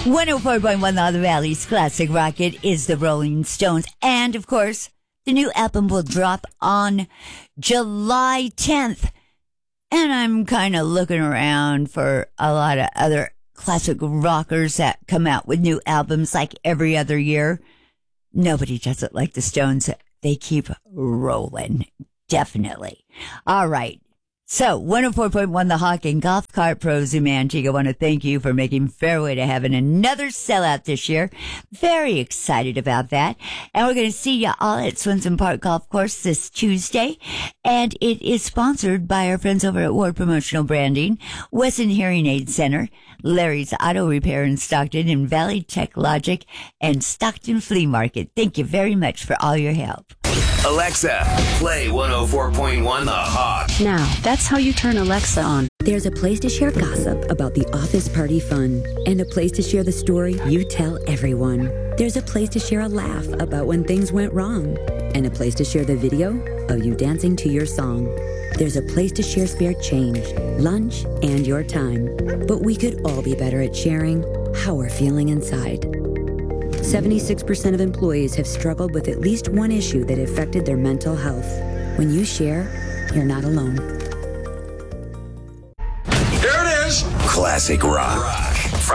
104.1 The Valley's classic rocket is the Rolling Stones. And, of course, the new album will drop on July 10th. And I'm kind of looking around for a lot of other classic rockers that come out with new albums like every other year. Nobody does it like the Stones. They keep rolling. Definitely. All right. So, 104.1 The Hawk and Golf Cart Pros in Manteca want to thank you for making Fairway to Heaven another sellout this year. Very excited about that. And we're going to see you all at Swenson Park Golf Course this Tuesday. And it is sponsored by our friends over at Ward Promotional Branding, Wesson Hearing Aid Center, Larry's Auto Repair in Stockton, and Valley Tech Logic and Stockton Flea Market. Thank you very much for all your help. Alexa, play 104.1 The Hawk. Now, that's how you turn Alexa on. There's a place to share gossip about the office party fun, and a place to share the story you tell everyone. There's a place to share a laugh about when things went wrong, and a place to share the video of you dancing to your song. There's a place to share spare change, lunch, and your time. But we could all be better at sharing how we're feeling inside. 76% of employees have struggled with at least one issue that affected their mental health. When you share, you're not alone. Here it is. Classic rock.